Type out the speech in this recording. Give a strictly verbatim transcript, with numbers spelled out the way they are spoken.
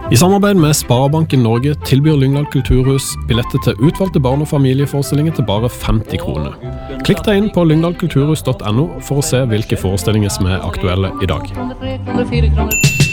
I samarbeid med Sparebanken Norge tilbyr Lyngdal Kulturhus billetter til utvalgte barn- og familieforestillinger til bare femti kroner. Klikk deg inn på lyngdalkulturhus punktum no for å se hvilke forestillinger som er aktuelle i dag.